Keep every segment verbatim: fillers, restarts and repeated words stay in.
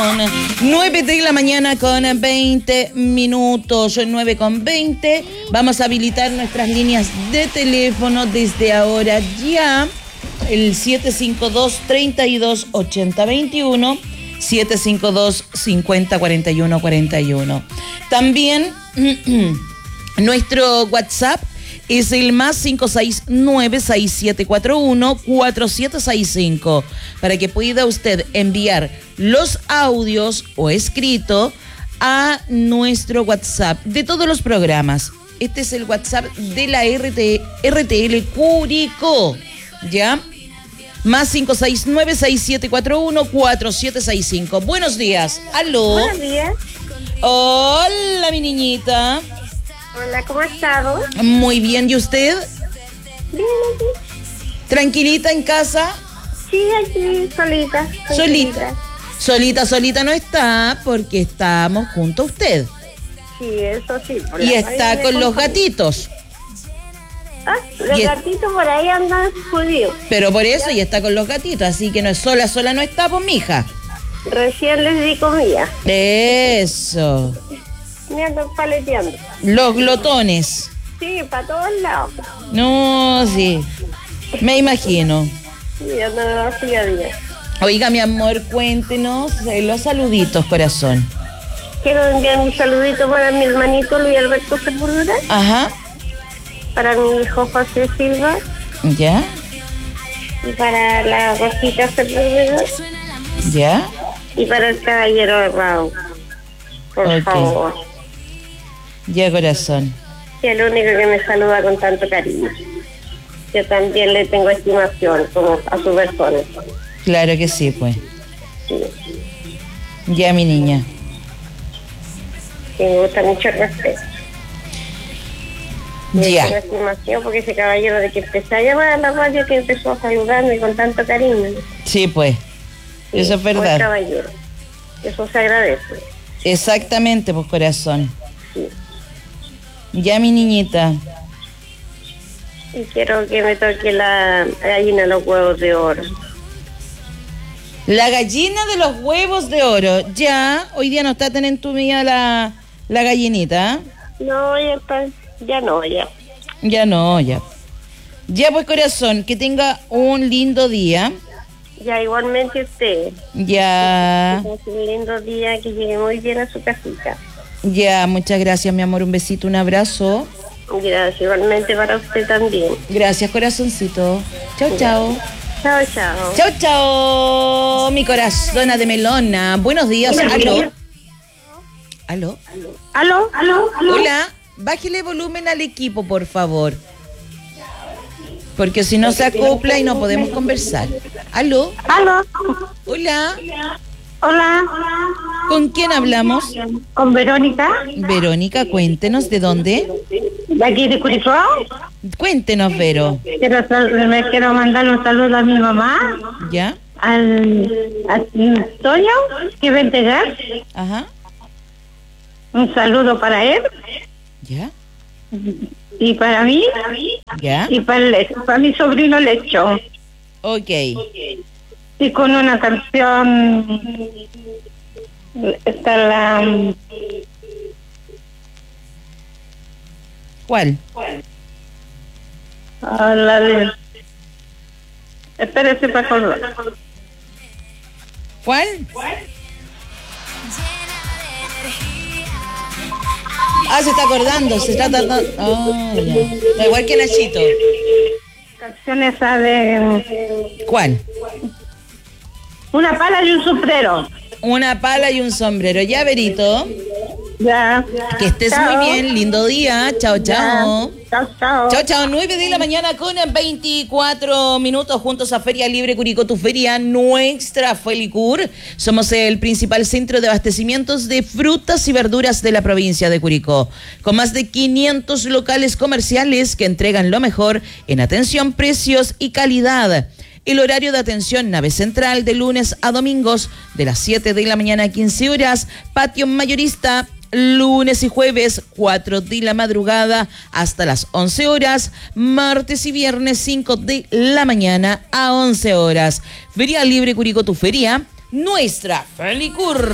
nueve de la mañana con veinte minutos, nueve con veinte. Vamos a habilitar nuestras líneas de teléfono desde ahora ya. El siete cinco dos, tres dos, ocho cero dos uno, siete cinco dos, cinco cero, cuatro uno cuatro uno. También nuestro WhatsApp es el más cinco seis nueve, seis siete cuatro uno, cuatro siete seis cinco, para que pueda usted enviar los audios o escrito a nuestro WhatsApp de todos los programas. Este es el WhatsApp de la R T, R T L Curicó, ¿ya? Más cinco seis nueve, seis siete cuatro uno, cuatro siete seis cinco. Buenos días. ¿Aló? Buenos días. Hola, mi niñita. Hola, ¿cómo ha estado? Muy bien, ¿y usted? Bien, aquí. ¿Tranquilita en casa? Sí, aquí, solita. Solita. Solita, solita no está porque estamos junto a usted. Sí, eso sí. Por Y la está radio con me los contaron. gatitos. Ah, los Y es- gatitos por ahí andan judíos. Pero por eso y está con los gatitos, así que no es sola, sola no está, pues, mija. Recién les di comida. Eso. Me andan paleteando. Los glotones. Sí, para todos lados. No, sí. Me imagino. Sí, andan así a día. Oiga, mi amor, cuéntenos eh, los saluditos, corazón. Quiero enviar un saludito para mi hermanito Luis Alberto Sepúlveda, Ajá. para mi hijo José Silva ¿Ya? y para la Rosita Sepúlveda ¿Ya? y para el caballero de Raúl. Por Ok. favor. Ya, corazón. Y el único que me saluda con tanto cariño. Yo también le tengo estimación como a su persona. Claro que sí, pues. Sí. Ya, mi niña. Que me gusta mucho el respeto. Le tengo Ya. estimación porque ese caballero de que empecé a llamar a la radio que empezó a saludarme con tanto cariño. Sí, pues. Sí, Eso es buen verdad. caballero. Eso se agradece. Exactamente, pues, corazón. Sí. Ya, mi niñita. Y quiero que me toque la gallina de los huevos de oro. La gallina de los huevos de oro. Ya, hoy día no está tan entumida la, la gallinita. ¿Eh? No, ya está. Ya no, ya. Ya no, ya. Ya, pues, corazón, que tenga un lindo día. Ya igualmente usted. Ya, Que tenga un lindo día, que llegue muy bien a su casita. ya, muchas gracias, mi amor. Un besito, un abrazo. Gracias, igualmente para usted también. Gracias, corazoncito. Chao, chao. Chao, chao. Chao, chao, mi corazona de melona. Buenos días. Aló. Aló. ¿Aló? ¿Aló? ¿Aló? Hola. Bájele volumen al equipo, por favor. Porque si no se acopla y no podemos conversar. Aló. ¿Aló? Hola. Hola. ¿Con quién hablamos? ¿Con Verónica? Verónica, cuéntenos de dónde. ¿De aquí de Curicó? Cuéntenos, Vero. Quiero, sal- me quiero mandar un saludo a mi mamá, ¿Ya? al a Antonio, que va a entregar. Ajá. Un saludo para él ¿Ya? y para mí ¿Ya? y para, el- para mi sobrino Lecho. Ok. Y con una canción está la ¿Cuál? ah, la de espérese para acordar. ¿Cuál? Ah, se está acordando, se está tratando. Oh, ya. Da igual que Nachito. Canción esa de ¿Cuál? una pala y un sombrero. Una pala y un sombrero. Ya, Verito. Ya. Que estés Chao. muy bien. Lindo día. Chao, chao. Chao, chao. Chao, chao. nueve de la mañana con veinticuatro minutos juntos a Feria Libre Curicó, tu feria, nuestra Felicur. Somos el principal centro de abastecimientos de frutas y verduras de la provincia de Curicó, con más de quinientos locales comerciales que entregan lo mejor en atención, precios y calidad. El horario de atención nave central de lunes a domingos de las siete de la mañana a quince horas, patio mayorista lunes y jueves cuatro de la madrugada hasta las once horas, martes y viernes cinco de la mañana a once horas. Feria Libre Curicó, tu feria, nuestra Felicur.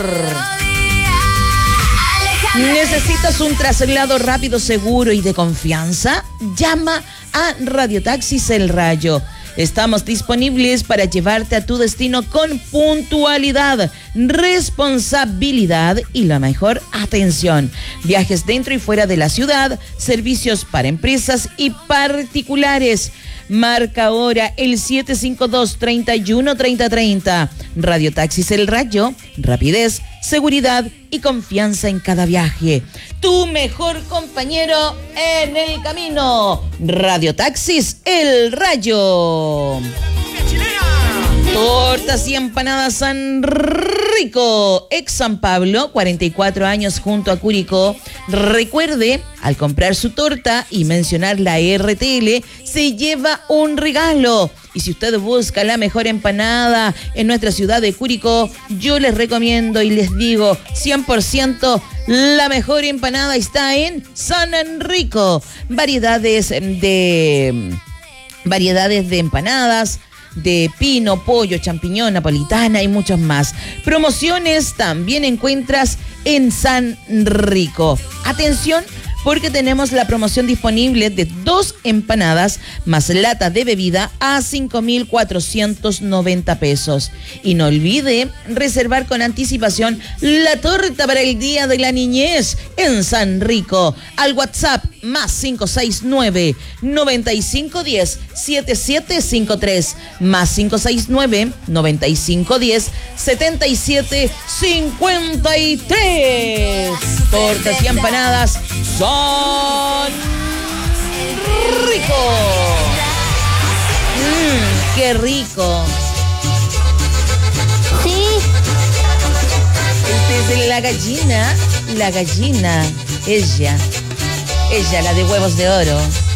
¿Necesitas un traslado rápido, seguro y de confianza? Llama a Radiotaxis El Rayo. Estamos disponibles para llevarte a tu destino con puntualidad, responsabilidad y la mejor atención. Viajes dentro y fuera de la ciudad, servicios para empresas y particulares. Marca ahora el siete cinco dos, tres uno, tres cero tres cero. Radiotaxis El Rayo, rapidez, seguridad y confianza en cada viaje. Tu mejor compañero en el camino. Radiotaxis El Rayo. Tortas y empanadas San Rico, ex San Pablo, cuarenta y cuatro años junto a Curicó. Recuerde, al comprar su torta y mencionar la R T L, se lleva un regalo. Y si usted busca la mejor empanada en nuestra ciudad de Curicó, yo les recomiendo y les digo, cien por ciento, la mejor empanada está en San Enrico. Variedades de, variedades de empanadas, de pino, pollo, champiñón, napolitana y muchos más. Promociones también encuentras en San Rico. Atención, porque tenemos la promoción disponible de dos empanadas más lata de bebida a cinco mil cuatrocientos noventa pesos. Y no olvide reservar con anticipación la torta para el Día de la Niñez en San Rico. Al WhatsApp más cinco seis nueve, noventa y cinco diez, setenta y siete cincuenta y tres, más cinco seis nueve, noventa y cinco diez, setenta y siete cincuenta y tres. Tortas y empanadas San Rico. Mmm, qué rico. Sí. Esta es la gallina, la gallina, ella, ella, la de huevos de oro.